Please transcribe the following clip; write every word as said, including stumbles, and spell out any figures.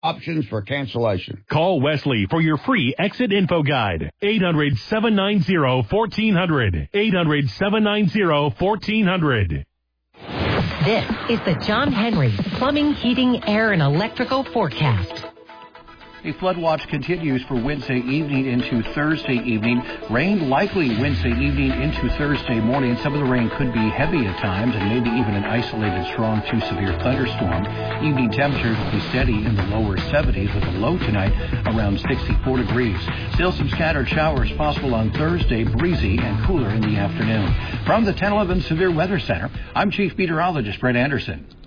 options for cancellation. Call Wesley for your free exit info guide. eight hundred, seven nine zero, one four zero zero. eight hundred, seven nine zero, one four zero zero. This is the John Henry Plumbing, Heating, Air, and Electrical Forecast. A flood watch continues for Wednesday evening into Thursday evening. Rain likely Wednesday evening into Thursday morning. Some of the rain could be heavy at times and maybe even an isolated strong to severe thunderstorm. Evening temperatures will be steady in the lower seventies with a low tonight around sixty-four degrees. Still some scattered showers possible on Thursday, breezy and cooler in the afternoon. From the ten eleven Severe Weather Center, I'm Chief Meteorologist Brett Anderson.